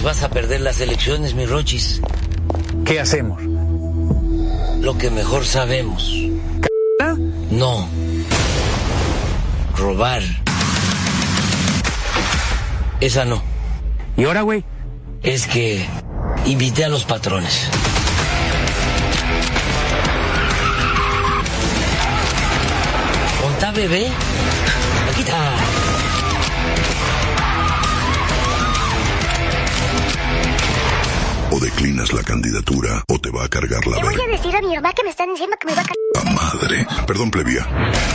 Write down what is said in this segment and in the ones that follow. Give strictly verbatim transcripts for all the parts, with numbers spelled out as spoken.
vas a perder las elecciones, mi Rochis. ¿Qué hacemos? Lo que mejor sabemos. ¿C***? No. Robar. Esa no. ¿Y ahora, güey? Es que invité a los patrones. ¿Contá, bebé? Aquí está. O declinas la candidatura o te va a cargar la Le voy verga. a decir a mi mamá que me están diciendo que me va a cargar. La madre. Perdón, plebia.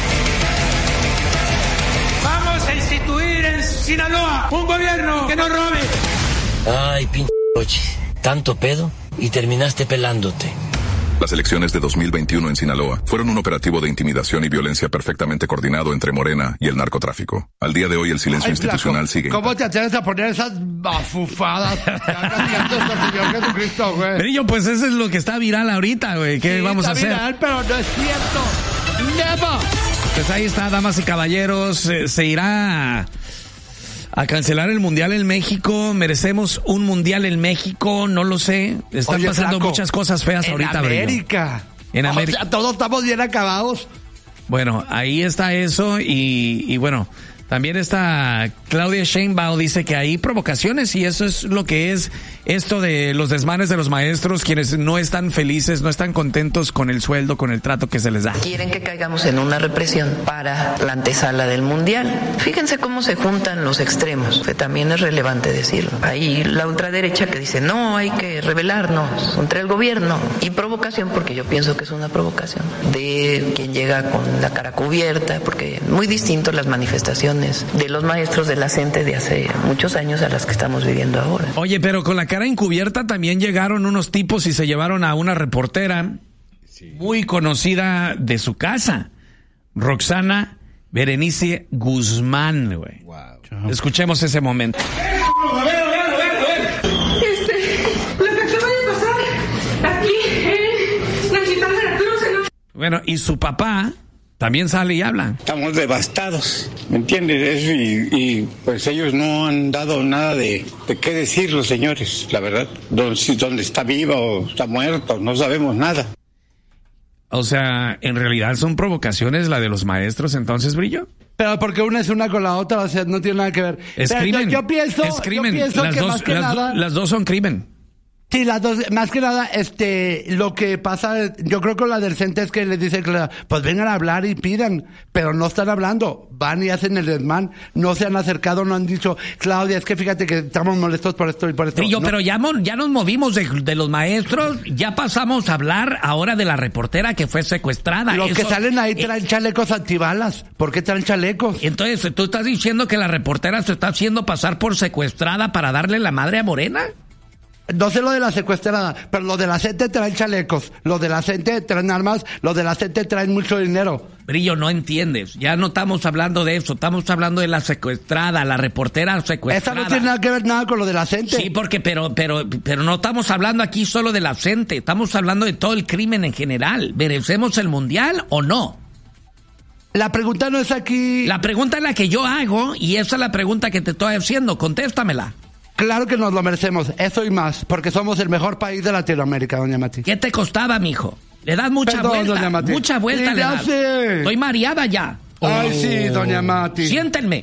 Vamos a instituir en Sinaloa un gobierno que no robe. Ay, pinche Rochis. Tanto pedo y terminaste pelándote. Las elecciones de dos mil veintiuno en Sinaloa fueron un operativo de intimidación y violencia perfectamente coordinado entre Morena y el narcotráfico. Al día de hoy el silencio Ay, institucional flaco, sigue. ¿Cómo te atreves a poner esas bafufadas? Señor Jesucristo, güey. Brillo, pues eso es lo que está viral ahorita, güey. ¿Qué Sí, vamos a está hacer? viral, pero no es cierto. Never. Pues ahí está, damas y caballeros. Eh, se irá a, a cancelar el Mundial en México. Merecemos un Mundial en México, no lo sé. Están Oye, pasando flaco, muchas cosas feas en ahorita, Brillo. América. En O América. sea, todos estamos bien acabados. Bueno, ahí está eso y, y bueno, también está Claudia Sheinbaum, dice que hay provocaciones y eso es lo que es esto de los desmanes de los maestros, quienes no están felices, no están contentos con el sueldo, con el trato que se les da. Quieren que caigamos en una represión para la antesala del Mundial. Fíjense cómo se juntan los extremos, que también es relevante decirlo. Hay la ultraderecha que dice, no, hay que rebelarnos contra el gobierno. Y provocación, porque yo pienso que es una provocación, de quien llega con la cara cubierta, porque muy distinto las manifestaciones de los maestros de la C E N T E de hace muchos años a las que estamos viviendo ahora. Oye, pero con la cara encubierta también llegaron unos tipos y se llevaron a una reportera sí. muy conocida de su casa, Roxana Berenice Guzmán, güey. Wow. Escuchemos ese momento. A ver, a ver, a ver, a ver. Este, lo que acaba de pasar aquí en Nachitán, Veracruz, en... Bueno, y su papá también sale y habla. Estamos devastados, ¿me entiendes? Eso y, y pues ellos no han dado nada de, de qué decir los señores, la verdad. Dónde, dónde está viva o está muerta, no sabemos nada. O sea, en realidad son provocaciones la de los maestros, entonces, Brillo. Pero porque una es una con la otra, o sea, no tiene nada que ver. Es Pero crimen. Yo, yo pienso, es crimen. yo pienso las, que dos, más que las, nada... las dos son crimen. Sí, las dos, más que nada, este, lo que pasa, yo creo que la del C E N T E es que les dice, que pues vengan a hablar y pidan, pero no están hablando, van y hacen el desmán, no se han acercado, no han dicho, Claudia, es que fíjate que estamos molestos por esto y por esto. Brillo, no. pero ya, ya nos movimos de, de los maestros, ya pasamos a hablar ahora de la reportera que fue secuestrada. Los Eso, que salen ahí eh, traen chalecos antibalas, ¿por qué traen chalecos? Entonces, ¿tú estás diciendo que la reportera se está haciendo pasar por secuestrada para darle la madre a Morena? No sé lo de la secuestrada, pero los de la C E N T E traen chalecos, los de la C E N T E traen armas, los de la C E N T E traen mucho dinero. Brillo, no entiendes. Ya no estamos hablando de eso, estamos hablando de la secuestrada, la reportera secuestrada. Esa no tiene nada que ver nada con lo de la C E N T E. Sí, porque, pero, pero, pero no estamos hablando aquí solo de la C E N T E, estamos hablando de todo el crimen en general. ¿Merecemos el mundial o no? La pregunta no es aquí... La pregunta es la que yo hago y esa es la pregunta que te estoy haciendo, contéstamela. Claro que nos lo merecemos, eso y más, porque somos el mejor país de Latinoamérica, doña Mati. ¿Qué te costaba, mijo? Le das mucha Perdón, vuelta, doña Mati. mucha vuelta Sí, le ya das. sé. Estoy mareada ya. Ay, oh. sí, doña Mati. Siéntenme.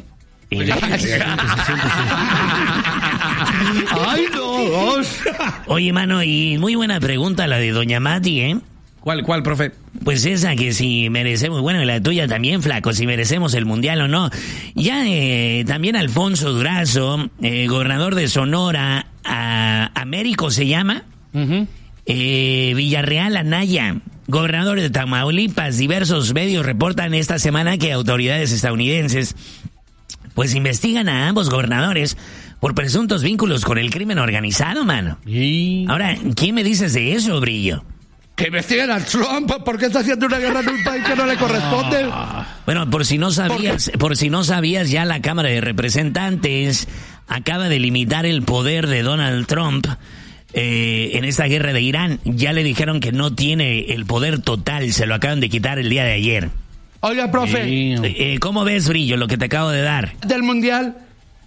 Ay, no. Oye, mano, y muy buena pregunta la de doña Mati, ¿eh? ¿Cuál, cuál, profe? Pues esa que si merecemos, bueno, y la tuya también, flaco, si merecemos el mundial o no. Ya eh, también Alfonso Durazo, eh, gobernador de Sonora, a, Américo se llama, uh-huh. eh, Villarreal Anaya, gobernador de Tamaulipas. Diversos medios reportan esta semana que autoridades estadounidenses pues investigan a ambos gobernadores por presuntos vínculos con el crimen organizado, mano. ¿Y? Ahora, ¿qué me dices de eso, Brillo? Que investiguen a Trump, ¿por qué está haciendo una guerra en un país que no le corresponde? Bueno, por si no sabías, por, por si no sabías, ya la Cámara de Representantes acaba de limitar el poder de Donald Trump eh, en esta guerra de Irán. Ya le dijeron que no tiene el poder total, se lo acaban de quitar el día de ayer. Oiga, profe. Eh, ¿Cómo ves, Brillo, lo que te acabo de dar? Del mundial.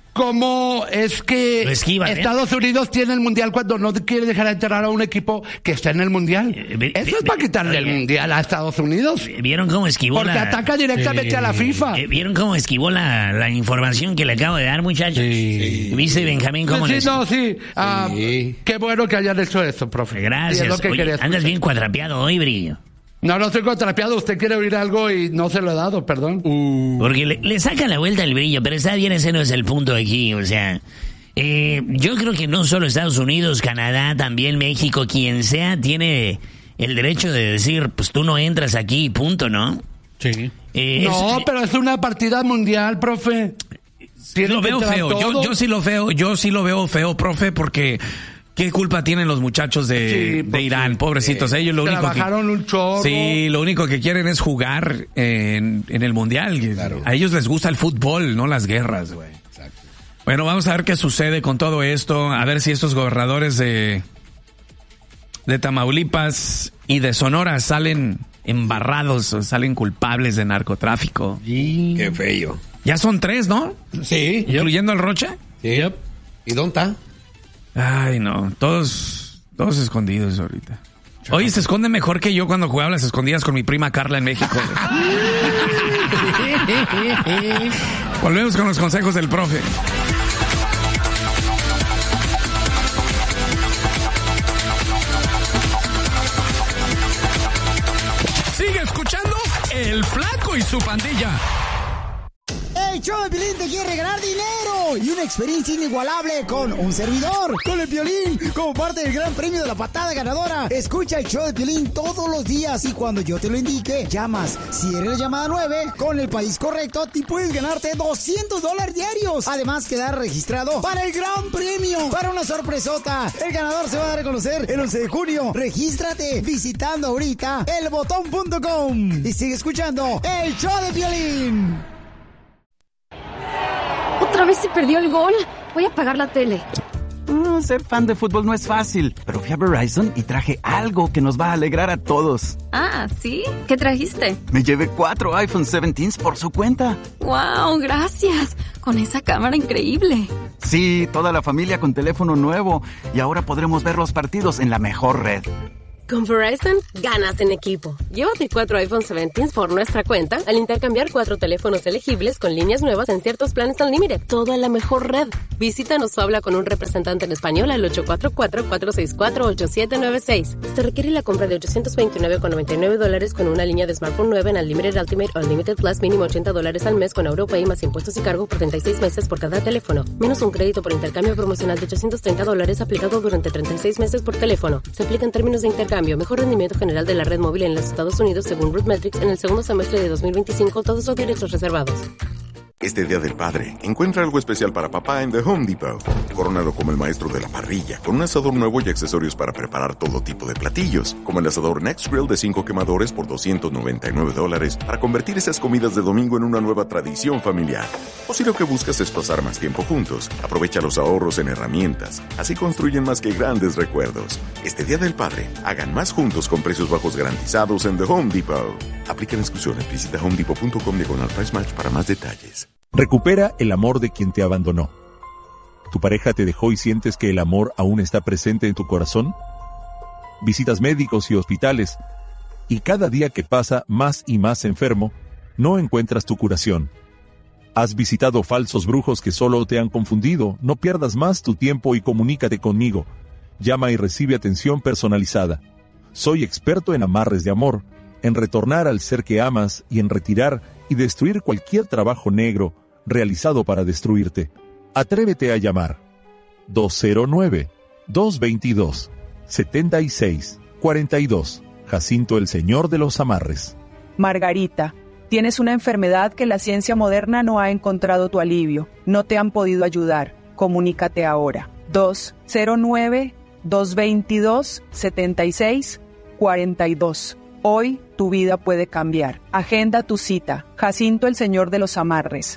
¿Cómo es que esquivan, ¿eh? Estados Unidos tiene el mundial cuando no quiere dejar entrar a un equipo que está en el mundial? Eh, Eso es para quitarle el mundial a Estados Unidos. ¿Vieron cómo esquivó Porque la... ataca directamente eh, a la FIFA. Eh, ¿Vieron cómo esquivó la, la información que le acabo de dar, muchachos? Sí. ¿Viste, Benjamín, cómo Sí, les... no, sí. Ah, qué bueno que hayan hecho eso, profe. Gracias. Y es lo que Oye, quería andas escuchar. bien cuadrapeado hoy, Brillo. No, no estoy contrapeado. Usted quiere oír algo y no se lo he dado, perdón. Porque le, le saca la vuelta el Brillo, pero está bien, ese no es el punto aquí, o sea... Eh, yo creo que no solo Estados Unidos, Canadá, también México, quien sea, tiene el derecho de decir, pues tú no entras aquí, punto, ¿no? Sí. Eh, no, es, pero es una partida mundial, profe. Tiene Lo que veo entrar feo, yo, todo. yo sí lo veo, yo sí lo veo feo, profe, porque ¿qué culpa tienen los muchachos de, Sí, de pues, Irán? Pobrecitos, sí. ellos lo único que... Trabajaron un chorro. Sí, lo único que quieren es jugar en, en el mundial. Claro. A ellos les gusta el fútbol, no las guerras, güey. Bueno, vamos a ver qué sucede con todo esto, a ver si estos gobernadores de, de Tamaulipas y de Sonora salen embarrados o salen culpables de narcotráfico. Qué feo. Ya son tres, ¿no? Sí. ¿Incluyendo al Rocha? Sí. ¿Y dónde está? Ay, no, todos, todos escondidos ahorita. Oye, se esconde mejor que yo cuando jugaba las escondidas con mi prima Carla en México. Volvemos con los consejos del profe. Sigue escuchando El Flaco y su pandilla. El show de Piolín te quiere regalar dinero y una experiencia inigualable con un servidor, con el Piolín, como parte del gran premio de la patada ganadora. Escucha el show de Piolín todos los días y cuando yo te lo indique, llamas. Si eres la llamada nueve, con el país correcto, te puedes ganarte doscientos dólares diarios. Además, quedar registrado para el gran premio, para una sorpresota. El ganador se va a dar a conocer el once de junio. Regístrate visitando ahorita el botón punto com y sigue escuchando el show de Piolín. Otra vez se perdió el gol. Voy a apagar la tele. No, ser fan de fútbol no es fácil, pero fui a Verizon y traje algo que nos va a alegrar a todos. Ah, ¿sí? ¿Qué trajiste? Me llevé cuatro iPhone diecisiete por su cuenta. ¡Wow! Gracias. Con esa cámara increíble. Sí, toda la familia con teléfono nuevo y ahora podremos ver los partidos en la mejor red. Con Verizon, ganas en equipo. Llévate cuatro iPhone diecisiete por nuestra cuenta al intercambiar cuatro teléfonos elegibles con líneas nuevas en ciertos planes Unlimited. Todo en la mejor red. Visítanos o habla con un representante en español al ocho cuatro cuatro, cuatro seis cuatro, ocho siete nueve seis. Se requiere la compra de ochocientos veintinueve con noventa y nueve dólares con una línea de smartphone nueva en Unlimited Ultimate o Unlimited Plus mínimo ochenta dólares al mes con AuroPay más impuestos y cargo por treinta y seis meses por cada teléfono. Menos un crédito por intercambio promocional de ochocientos treinta dólares aplicado durante treinta y seis meses por teléfono. Se aplica en términos de intercambio. Mejor rendimiento general de la red móvil en los Estados Unidos según RootMetrics en el segundo semestre de dos mil veinticinco. Todos los derechos reservados. Este Día del Padre, encuentra algo especial para papá en The Home Depot. Corónalo como el maestro de la parrilla, con un asador nuevo y accesorios para preparar todo tipo de platillos, como el asador Next Grill de cinco quemadores por doscientos noventa y nueve dólares, para convertir esas comidas de domingo en una nueva tradición familiar. O si lo que buscas es pasar más tiempo juntos, aprovecha los ahorros en herramientas. Así construyen más que grandes recuerdos. Este Día del Padre, hagan más juntos con precios bajos garantizados en The Home Depot. Aplican exclusiones. Visita home depot punto com diagonal price match para más detalles. Recupera el amor de quien te abandonó. ¿Tu pareja te dejó y sientes que el amor aún está presente en tu corazón? Visitas médicos y hospitales, y cada día que pasa más y más enfermo, no encuentras tu curación. ¿Has visitado falsos brujos que solo te han confundido? No pierdas más tu tiempo y comunícate conmigo. Llama y recibe atención personalizada. Soy experto en amarres de amor, en retornar al ser que amas y en retirar y destruir cualquier trabajo negro realizado para destruirte. Atrévete a llamar dos cero nueve, dos dos dos, siete seis cuatro dos. Jacinto, el señor de los amarres. Margarita, tienes una enfermedad que la ciencia moderna no ha encontrado tu alivio. No te han podido ayudar. Comunícate ahora. dos cero nueve, dos dos dos, siete seis cuatro dos. Hoy tu vida puede cambiar. Agenda tu cita. Jacinto, el señor de los amarres.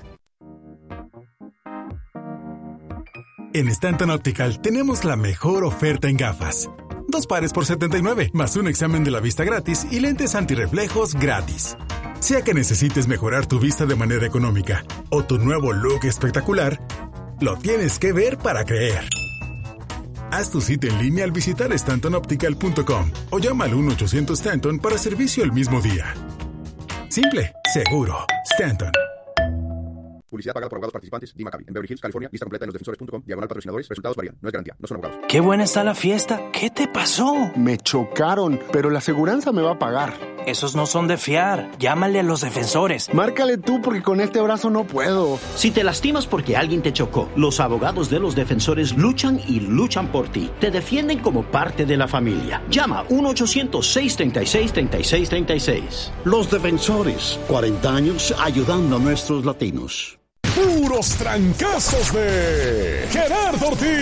En Stanton Optical tenemos la mejor oferta en gafas. Dos pares por setenta y nueve, más un examen de la vista gratis y lentes antirreflejos gratis. Sea que necesites mejorar tu vista de manera económica o tu nuevo look espectacular, Lo tienes que ver para creer. Haz tu cita en línea al visitar stanton optical punto com o llama al uno ochocientos Stanton para servicio el mismo día. Simple, seguro. Stanton. Publicidad pagada por abogados participantes. D. Maccabi. En Beverly Hills, California. Lista completa en los defensores punto com. Diagonal patrocinadores. Resultados varían. No es garantía. No son abogados. Qué buena está la fiesta. ¿Qué te pasó? Me chocaron, pero la aseguranza me va a pagar. Esos no son de fiar. Llámale a los defensores. Márcale tú porque con este brazo no puedo. Si te lastimas porque alguien te chocó, los abogados de los defensores luchan y luchan por ti. Te defienden como parte de la familia. Llama uno ochocientos, seis treinta y seis, treinta y seis treinta y seis. Los defensores, cuarenta años ayudando a nuestros latinos. Puros trancazos de Gerardo Ortiz.